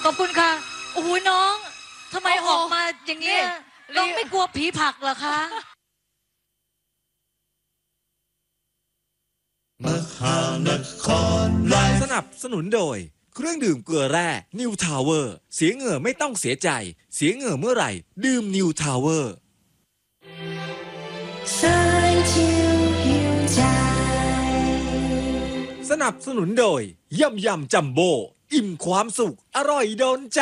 อบคุณค่ะโอ้โหน้องทำไมออกมาอย่างเงี้ยน้องไม่กลัวผีผลักเหรอคะมหานครไลฟ์สนับสนุนโดยเครื่องดื่มเกลือแร่นิวทาวเวอร์เสียเหงื่อไม่ต้องเสียใจเสียเหงื่อเมื่อไหร่ดื่มนิวทาวเวอร์สนับสนุนโดยยำจัมโบ้อิ่มความสุขอร่อยโดนใจ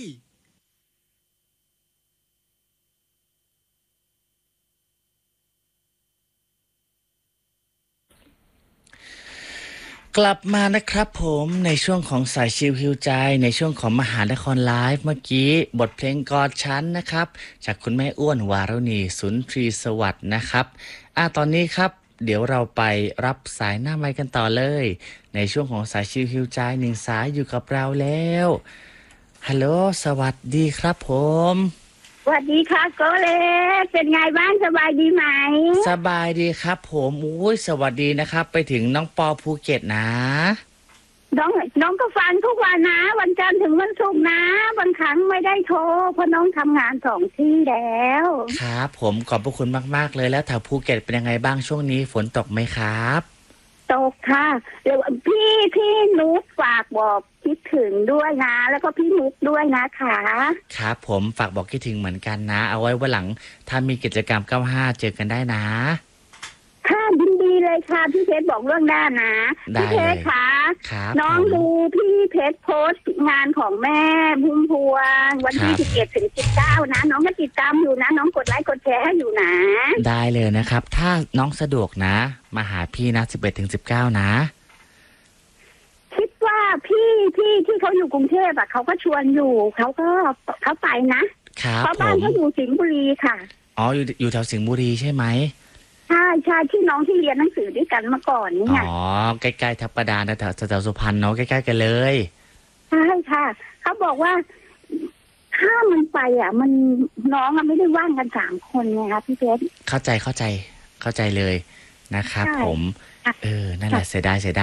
กลับมานะครับผมในช่วงของสายชิลฮิวใจในช่วงของมหานครไลฟ์เมื่อกี้บทเพลงกอดฉันนะครับจากคุณแม่อ้วนวารุณีสุนทรีสวัสดิ์นะครับตอนนี้ครับเดี๋ยวเราไปรับสายหน้าไมค์กันต่อเลยในช่วงของสายชิลฮิวใจหนึ่งสายอยู่กับเราแล้วฮัลโหลสวัสดีครับผมสวัสดีค่ะโกเล็กเป็นไงบ้างสบายดีไหมสบายดีครับผมอุ้ยสวัสดีนะครับไปถึงน้องปอภูเก็ตนะน้องก็ฟังทุกวันนะวันจันทร์ถึงวันศุกร์นะบางครั้งไม่ได้โทรเพราะน้องทำงาน2 ที่แล้วครับผมขอบพระคุณมากๆเลยแล้วแถวภูเก็ตเป็นยังไงบ้างช่วงนี้ฝนตกไหมครับตกค่ะเดี๋ยวพี่นุ๊กฝากบอกคิดถึงด้วยนะแล้วก็พี่นุ๊กด้วยนะคะครับผมฝากบอกคิดถึงเหมือนกันนะเอาไว้วันหลังถ้ามีกิจกรรม95เจอกันได้นะค่ะยินดีเลยค่ะพี่เพชรบอกเรื่องหน้านะพี่เพชรคะน้องดูพี่เพชรโพสต์งานของแม่พุ่มพวงวันที่11 ถึง 19นะน้องก็ติดตามอยู่นะน้องกดไลค์กดแชร์ให้อยู่นะได้เลยนะครับถ้าน้องสะดวกนะมาหาพี่นะ11 ถึง 19นะคิดว่าพี่ที่เขาอยู่กรุงเทพเขาก็ชวนอยู่เขาไปนะเพราะบ้านเขาอยู่สิงห์บุรีค่ะอ๋ออยู่แถวสิงห์บุรีใช่ไหมใช่ที่น้องที่เรียนหนังสือด้วยกันมาก่อนนี่ไงอ๋อใกล้ๆทับประดาแถวสุพรรณเนาะใกล้ๆกันเลยใช่ค่ะเขาบอกว่าถ้ามันไปมันน้องไม่ได้ว่างกัน3 คนไงคะพี่เพชรเข้าใจเลยนะครับผมนั่นแหละเสียดาย